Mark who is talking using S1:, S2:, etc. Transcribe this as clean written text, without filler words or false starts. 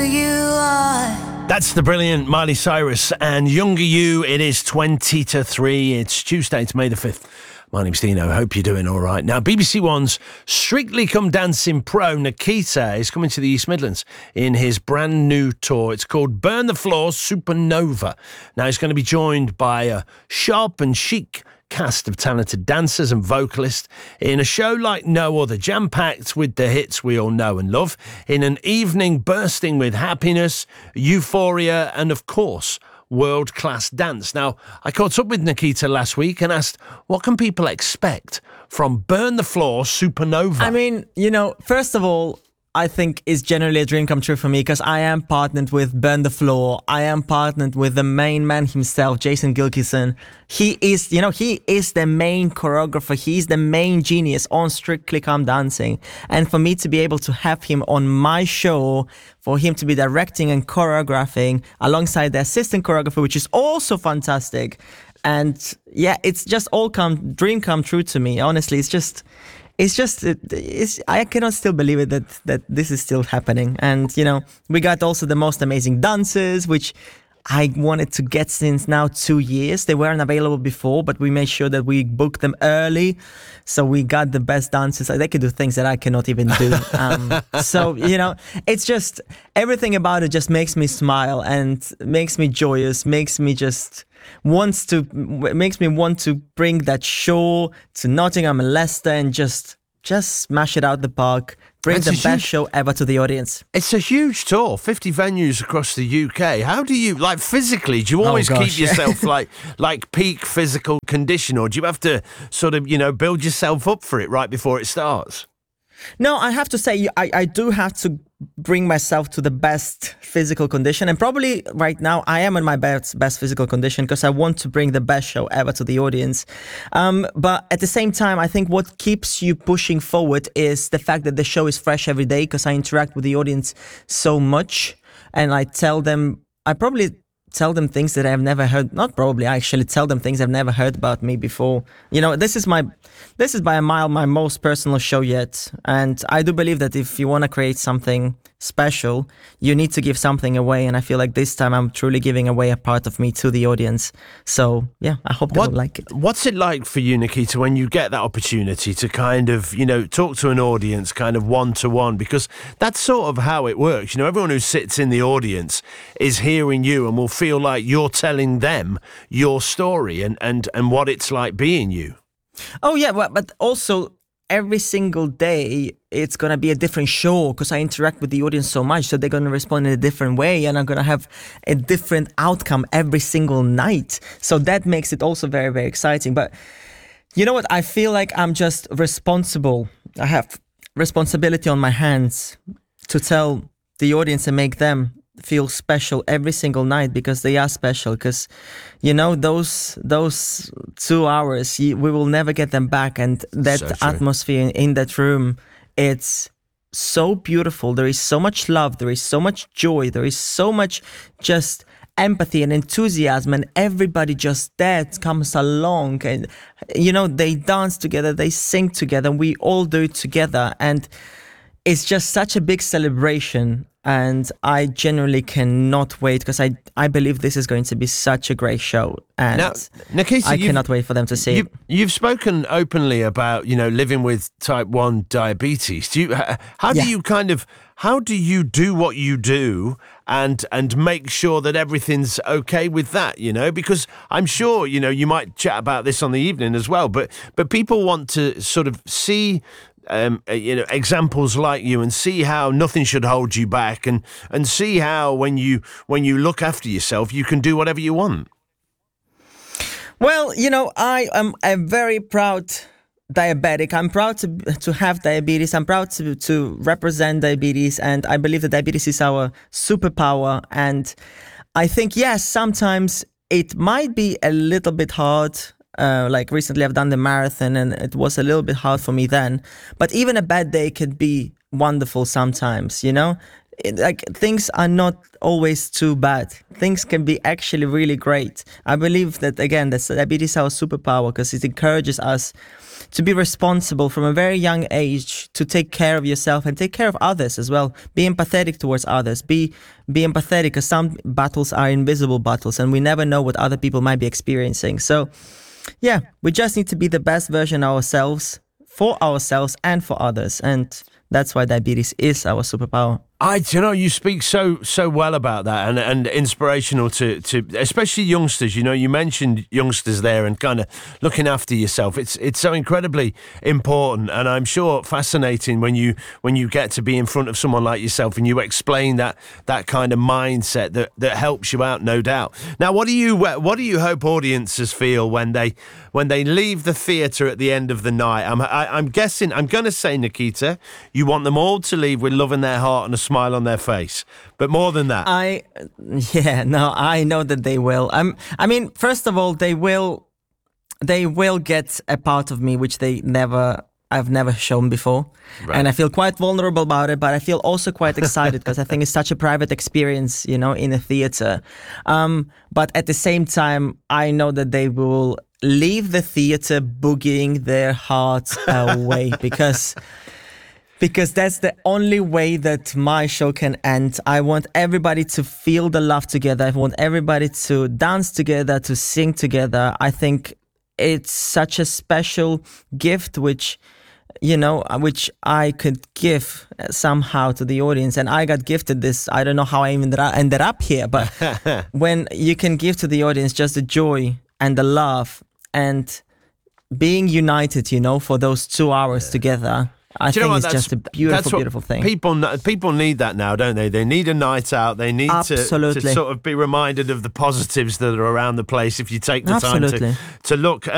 S1: That's the brilliant Miley Cyrus and Younger You. It is 20 to 3. It's Tuesday, it's May the 5th. My name's Dino. Hope you're doing all right. Now, BBC One's Strictly Come Dancing pro, Nikita, is coming to the East Midlands in his brand new tour. It's called Burn the Floor Supernova. Now, he's going to be joined by a sharp and chic cast of talented dancers and vocalists in a show like no other, jam-packed with the hits we all know and love, in an evening bursting with happiness, euphoria, and of course, world-class dance. Now, I caught up with Nikita last week and asked, what can people expect from Burn the Floor Supernova?
S2: I mean, first of all, I think it's generally a dream come true for me because I am partnered with Burn the Floor. I am partnered with the main man himself, Jason Gilkison. He is the main choreographer. He's the main genius on Strictly Come Dancing. And for me to be able to have him on my show, for him to be directing and choreographing alongside the assistant choreographer, which is also fantastic. And yeah, it's just all dream come true to me. Honestly, I cannot still believe it that this is still happening. And, we got also the most amazing dancers, which I wanted to get since now 2 years. They weren't available before, but we made sure that we booked them early. So we got the best dancers. They could do things that I cannot even do. So, it's just everything about it just makes me smile and makes me joyous, makes me want to bring that show to Nottingham and Leicester and just smash it out the park, bring the best show ever to the audience.
S1: It's a huge tour, 50 venues across the UK. How do you, physically, do you always keep yourself like peak physical condition, or do you have to sort of, build yourself up for it right before it starts?
S2: No, I have to say, I do have to bring myself to the best physical condition. And probably right now I am in my best physical condition because I want to bring the best show ever to the audience. But at the same time, I think what keeps you pushing forward is the fact that the show is fresh every day because I interact with the audience so much. And I probably tell them things that I've never heard. Not probably, I actually tell them things I've never heard about me before. This is by a mile my most personal show yet. And I do believe that if you want to create something special, you need to give something away. And I feel like this time I'm truly giving away a part of me to the audience. So yeah, I hope they will like it.
S1: What's it like for you, Nikita, when you get that opportunity to kind of, talk to an audience kind of one-to-one? Because that's sort of how it works. Everyone who sits in the audience is hearing you and will feel like you're telling them your story and what it's like being you.
S2: Oh yeah, but also every single day it's going to be a different show because I interact with the audience so much, so they're going to respond in a different way and I'm going to have a different outcome every single night. So that makes it also very, very exciting. But you know what? I feel like I'm just responsible. I have responsibility on my hands to tell the audience and make them feel special every single night because they are special. Because those 2 hours we will never get them back, and that atmosphere in that room, it's so beautiful. There is so much love, there is so much joy, there is so much just empathy and enthusiasm, and everybody just there comes along and they dance together, they sing together, and we all do it together, and it's just such a big celebration. And I genuinely cannot wait because I believe this is going to be such a great show. And
S1: now, Nikita,
S2: I cannot wait for them to see it.
S1: You've spoken openly about, living with type 1 diabetes. How do you do what you do and make sure that everything's okay with that, Because I'm sure, you might chat about this on the evening as well, but people want to sort of see examples like you and see how nothing should hold you back and see how when you look after yourself, you can do whatever you want.
S2: Well, I am a very proud diabetic. I'm proud to have diabetes. I'm proud to represent diabetes, and I believe that diabetes is our superpower. And I think, yes, sometimes it might be a little bit hard. Like recently I've done the marathon and it was a little bit hard for me then, but even a bad day could be wonderful sometimes, like things are not always too bad. Things can be actually really great. I believe that again, that diabetes is our superpower because it encourages us to be responsible from a very young age, to take care of yourself and take care of others as well. Be empathetic towards others. Be empathetic because some battles are invisible battles and we never know what other people might be experiencing. So yeah, we just need to be the best version of ourselves, for ourselves and for others. And that's why diabetes is our superpower.
S1: You speak so well about that and inspirational to especially youngsters. You mentioned youngsters there and kind of looking after yourself. It's so incredibly important, and I'm sure fascinating when you get to be in front of someone like yourself and you explain that kind of mindset that helps you out, no doubt. Now, what do you hope audiences feel when they leave the theatre at the end of the night? I'm guessing, I'm going to say, Nikita, you want them all to leave with love in their heart and a smile on their face, but more than that,
S2: I know that they will. I mean, first of all, they will get a part of me which I've never shown before, right. And I feel quite vulnerable about it, but I feel also quite excited because I think it's such a private experience, in a theater. But at the same time, I know that they will leave the theater boogieing their hearts away because that's the only way that my show can end. I want everybody to feel the love together. I want everybody to dance together, to sing together. I think it's such a special gift, which I could give somehow to the audience. And I got gifted this. I don't know how I even ended up here, but when you can give to the audience just the joy and the love and being united, for those 2 hours together, I think it's just a beautiful thing.
S1: People need that now, don't they? They need a night out. They need to sort of be reminded of the positives that are around the place if you take the time to look.